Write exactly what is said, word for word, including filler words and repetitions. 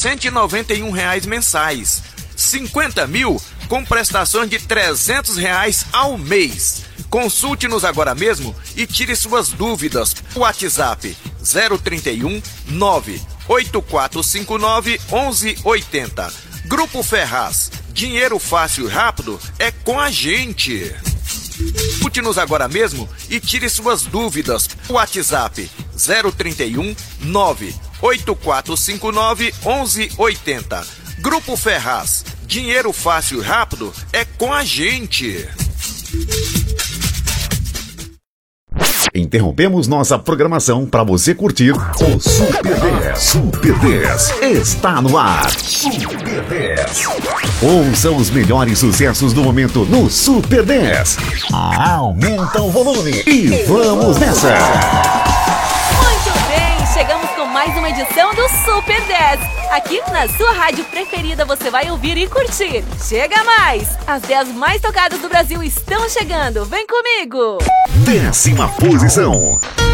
cento e noventa e um reais mensais. cinquenta mil com prestações de trezentos reais ao mês. Consulte-nos agora mesmo e tire suas dúvidas. WhatsApp zero trinta e um, nove oito quatro cinco nove, onze oitenta. Grupo Ferraz, dinheiro fácil e rápido é com a gente. Consulte-nos agora mesmo e tire suas dúvidas. WhatsApp zero trinta e um, nove oito quatro cinco nove, onze oitenta. Grupo Ferraz, dinheiro fácil e rápido é com a gente. Interrompemos nossa programação para você curtir o Super dez. Super dez está no ar. Super dez. Ouça os melhores sucessos do momento no Super dez. Aumenta o volume e vamos nessa. Muito bem, chegamos com mais uma edição do Super dez. Aqui na sua rádio preferida você vai ouvir e curtir. Chega mais! As dez mais tocadas do Brasil estão chegando. Vem comigo! Décima posição.